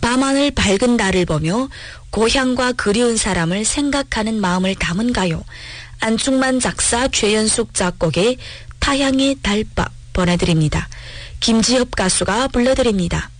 밤하늘 밝은 달을 보며 고향과 그리운 사람을 생각하는 마음을 담은 가요. 안충만 작사 최연숙 작곡의 타향의 달밥 보내드립니다. 김지엽 가수가 불러드립니다.